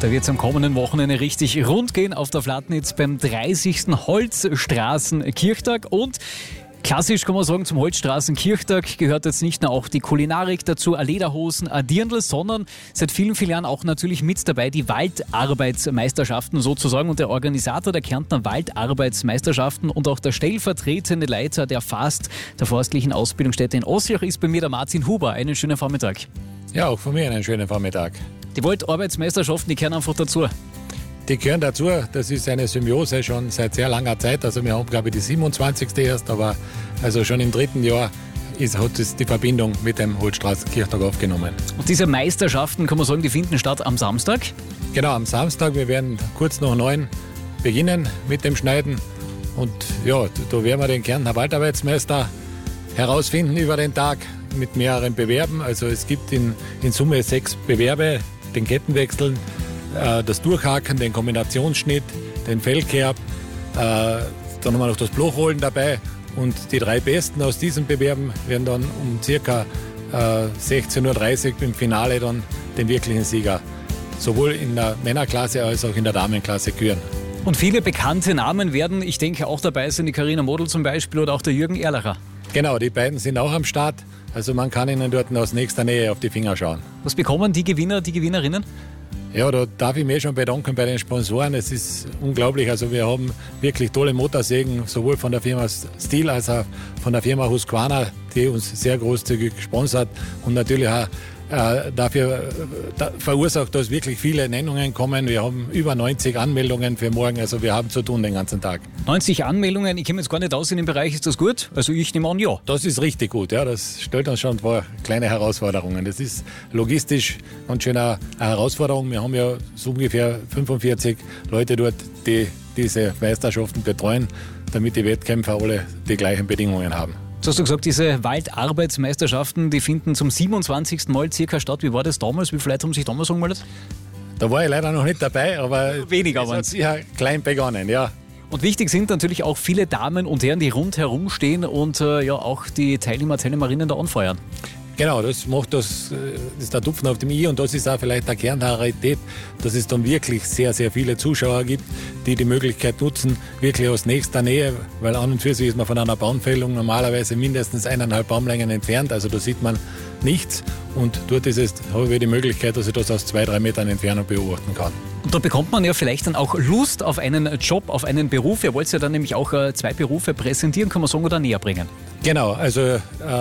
Da wird es am kommenden Wochenende richtig rund gehen auf der Flatnitz beim 30. Holzstraßenkirchtag. Und klassisch kann man sagen, zum Holzstraßenkirchtag gehört jetzt nicht nur auch die Kulinarik dazu, ein Lederhosen, ein Dirndl, sondern seit vielen, vielen Jahren auch natürlich mit dabei die Waldarbeitsmeisterschaften sozusagen. Und der Organisator der Kärntner Waldarbeitsmeisterschaften und auch der stellvertretende Leiter der FAST, der Forstlichen Ausbildungsstätte in Ossiach, ist bei mir der Martin Huber. Einen schönen Vormittag. Ja, auch von mir einen schönen Vormittag. Die Waldarbeitsmeisterschaften, die gehören einfach dazu. Die gehören dazu, das ist eine Symbiose schon seit sehr langer Zeit. Also wir haben, glaube ich, die 27. erst, aber also schon im 3. Jahr hat es die Verbindung mit dem Holzstraßenkirchtag aufgenommen. Und diese Meisterschaften, kann man sagen, die finden statt am Samstag? Genau, am Samstag. Wir werden kurz nach 9 beginnen mit dem Schneiden. Und ja, da werden wir den Kärntner Waldarbeitsmeister herausfinden über den Tag mit mehreren Bewerben. Also es gibt in Summe 6 Bewerbe, den Kettenwechseln, das Durchhaken, den Kombinationsschnitt, den Fellkerb, dann haben wir noch das Blochrollen dabei. Und die 3 Besten aus diesen Bewerben werden dann um ca. 16.30 Uhr im Finale dann den wirklichen Sieger sowohl in der Männerklasse als auch in der Damenklasse küren. Und viele bekannte Namen werden, ich denke, auch dabei sein, die Carina Modl zum Beispiel oder auch der Jürgen Erlacher. Genau, die beiden sind auch am Start. Also man kann ihnen dort aus nächster Nähe auf die Finger schauen. Was bekommen die Gewinner, die Gewinnerinnen? Ja, da darf ich mich schon bedanken bei den Sponsoren. Es ist unglaublich. Also wir haben wirklich tolle Motorsägen, sowohl von der Firma Stihl als auch von der Firma Husqvarna, die uns sehr großzügig gesponsert. Und natürlich auch dafür verursacht, dass wirklich viele Nennungen kommen. Wir haben über 90 Anmeldungen für morgen. Also wir haben zu tun den ganzen Tag. 90 Anmeldungen, ich kenne jetzt gar nicht aus in dem Bereich. Ist das gut? Also ich nehme an, ja. Das ist richtig gut. Ja, das stellt uns schon vor kleine Herausforderungen. Das ist logistisch ganz schön eine Herausforderung. Wir haben ja so ungefähr 45 Leute dort, die diese Meisterschaften betreuen, damit die Wettkämpfer alle die gleichen Bedingungen haben. Jetzt hast du gesagt, diese Waldarbeitsmeisterschaften, die finden zum 27. Mal circa statt. Wie war das damals? Wie viele Leute haben sich damals angemeldet? Da war ich leider noch nicht dabei, aber weniger es hat sicher klein begonnen, ja. Und wichtig sind natürlich auch viele Damen und Herren, die rundherum stehen und ja auch die Teilnehmerinnen da anfeuern. Genau, das ist der Tupfen auf dem i und das ist auch vielleicht der Kern der Rarität, dass es dann wirklich sehr, sehr viele Zuschauer gibt, die die Möglichkeit nutzen, wirklich aus nächster Nähe, weil an und für sich ist man von einer Baumfällung normalerweise mindestens 1,5 Baumlängen entfernt, also da sieht man nichts und dort habe ich die Möglichkeit, dass ich das aus 2-3 Metern Entfernung beobachten kann. Und da bekommt man ja vielleicht dann auch Lust auf einen Job, auf einen Beruf. Ihr wollt ja dann nämlich auch 2 Berufe präsentieren, kann man sagen, oder näher bringen. Genau, also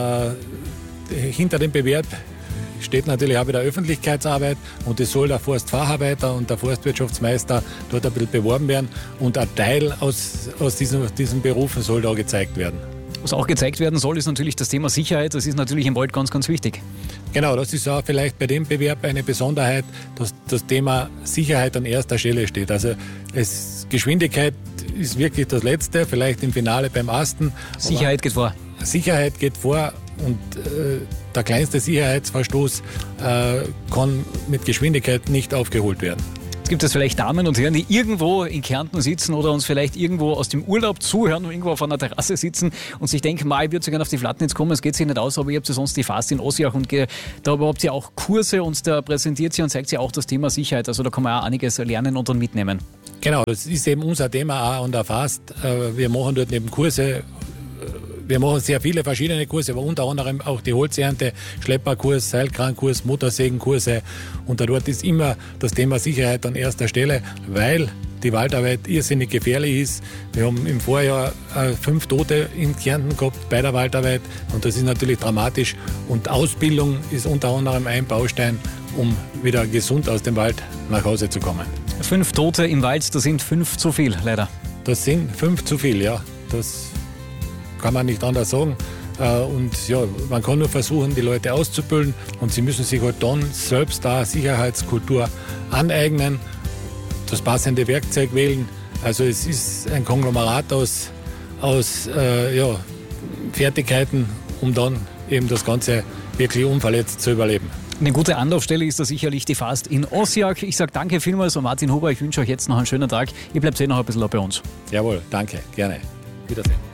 hinter dem Bewerb steht natürlich auch wieder Öffentlichkeitsarbeit und es soll der Forstfacharbeiter und der Forstwirtschaftsmeister dort ein bisschen beworben werden und ein Teil aus diesen Berufen soll da gezeigt werden. Was auch gezeigt werden soll, ist natürlich das Thema Sicherheit. Das ist natürlich im Wald ganz, ganz wichtig. Genau, das ist auch vielleicht bei dem Bewerb eine Besonderheit, dass das Thema Sicherheit an erster Stelle steht. Also Geschwindigkeit ist wirklich das Letzte, vielleicht im Finale beim ersten. Sicherheit geht vor. Sicherheit geht vor und der kleinste Sicherheitsverstoß kann mit Geschwindigkeit nicht aufgeholt werden. Jetzt gibt es vielleicht Damen und Herren, die irgendwo in Kärnten sitzen oder uns vielleicht irgendwo aus dem Urlaub zuhören und irgendwo auf einer Terrasse sitzen und sich denken, ich würde so gerne auf die Flatnitz kommen, es geht sich nicht aus, aber ihr habt ja sonst die FAST in Ossiach und da habt ihr auch Kurse und da präsentiert sie und zeigt sie auch das Thema Sicherheit. Also da kann man auch einiges lernen und dann mitnehmen. Genau, das ist eben unser Thema auch an der FAST. Wir machen dort neben Kurse. Wir machen sehr viele verschiedene Kurse, aber unter anderem auch die Holzernte, Schlepperkurs, Seilkrankurs, Motorsägenkurse. Und dort ist immer das Thema Sicherheit an erster Stelle, weil die Waldarbeit irrsinnig gefährlich ist. Wir haben im Vorjahr 5 Tote in Kärnten gehabt bei der Waldarbeit und das ist natürlich dramatisch. Und Ausbildung ist unter anderem ein Baustein, um wieder gesund aus dem Wald nach Hause zu kommen. 5 Tote im Wald, das sind 5 zu viel, leider. Das sind 5 zu viel, ja. Das kann man nicht anders sagen. Und ja, man kann nur versuchen, die Leute auszubilden und sie müssen sich halt dann selbst da Sicherheitskultur aneignen, das passende Werkzeug wählen. Also es ist ein Konglomerat aus Fertigkeiten, um dann eben das Ganze wirklich unverletzt zu überleben. Eine gute Anlaufstelle ist da sicherlich die FAST in Ossiach. Ich sage danke vielmals an Martin Huber. Ich wünsche euch jetzt noch einen schönen Tag. Ihr bleibt noch ein bisschen bei uns. Jawohl, danke, gerne. Wiedersehen.